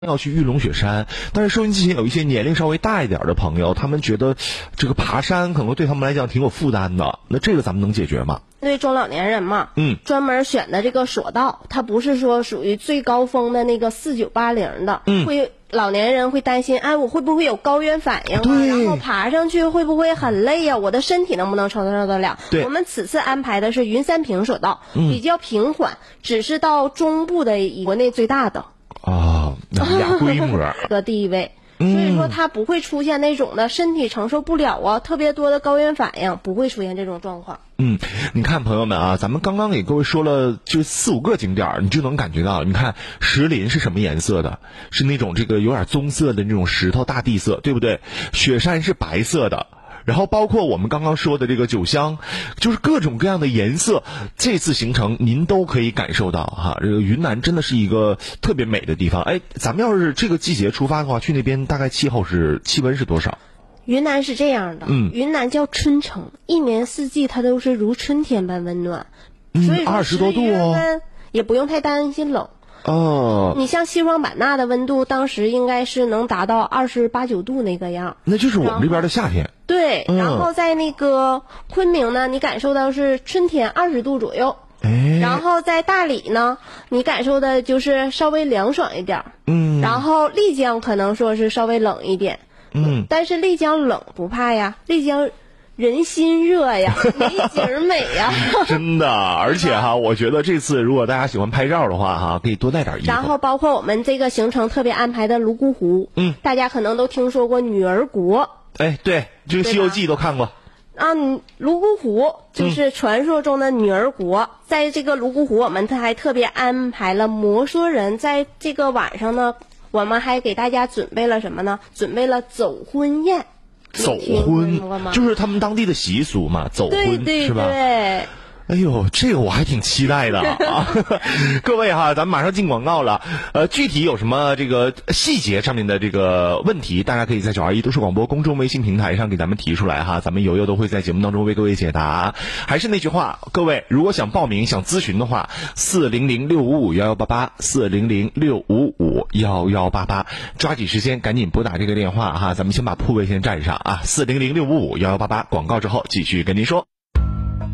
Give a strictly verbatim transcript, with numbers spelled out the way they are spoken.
要去玉龙雪山，但是收音机前有一些年龄稍微大一点的朋友，他们觉得这个爬山可能对他们来讲挺有负担的，那这个咱们能解决吗？ 对中老年人嘛， 嗯， 专门选的这个索道，它不是说属于最高峰的那个四九八零的， 嗯， 会老年人会担心，哎，我会不会有高原反应啊？然后爬上去会不会很累呀、啊？我的身体能不能承受得了？ 对， 我们此次安排的是云山坪索道， 嗯、 比较平缓，只是到中部的国内最大的。 啊，俩规模的第一位，所以说它不会出现那种的身体承受不了啊，特别多的高原反应，不会出现这种状况。 嗯，你看朋友们啊，咱们刚刚给各位说了就四五个景点，你就能感觉到，你看石林是什么颜色的？是那种这个有点棕色的那种石头大地色，对不对？雪山是白色的。然后包括我们刚刚说的这个九乡，就是各种各样的颜色，这次行程您都可以感受到哈。这个云南真的是一个特别美的地方。哎，咱们要是这个季节出发的话，去那边大概气候是气温是多少？ 云南是这样的， 嗯， 云南叫春城，一年四季它都是如春天般温暖， 嗯， 所以二十多度哦， 也不用太担心冷。 哦， 你像西双版纳的温度，当时应该是能达到二十八九度那个样， 那就是我们这边的夏天。 对， 嗯、 然后在那个昆明呢，你感受到是春天二十度左右。 哎， 然后在大理呢，你感受的就是稍微凉爽一点。 嗯， 然后丽江可能说是稍微冷一点。 嗯， 但是丽江冷不怕呀，丽江人心热呀，美景美呀。 真的，而且哈，我觉得这次如果大家喜欢拍照的话哈，可以多带点衣服。 然后包括我们这个行程特别安排的泸沽湖， 嗯， 大家可能都听说过女儿国。 哎，对，这个《西游记》都看过。 啊，泸沽湖就是传说中的女儿国，嗯、在这个泸沽湖，我们还特别安排了摩梭人，在这个晚上呢，我们还给大家准备了什么呢？准备了走婚宴。 走婚就是他们当地的习俗嘛，走婚对对对是吧？哎呦，这个我还挺期待的啊！各位哈，咱们马上进广告了。呃，具体有什么这个细节上面的这个问题，大家可以在九二一都市广播公众微信平台上给咱们提出来哈，咱们悠悠都会在节目当中为各位解答。还是那句话，各位如果想报名、想咨询的话，四零零六五五幺幺八八，四零零六五五幺幺八八，抓紧时间赶紧拨打这个电话哈，咱们先把铺位先占上啊，四零零六五五幺幺八八。广告之后继续跟您说。